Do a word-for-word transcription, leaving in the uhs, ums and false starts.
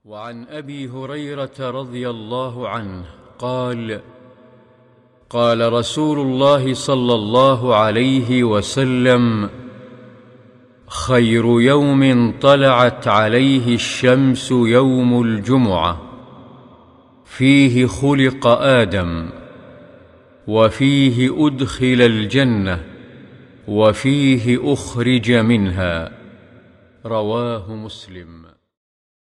وعن أبي هريرة رضي الله عنه قال: قال رسول الله صلى الله عليه وسلم: خير يوم طلعت عليه الشمس يوم الجمعة، فيه خلق آدم، وفيه أدخل الجنة، وفيه أخرج منها. رواه مسلم.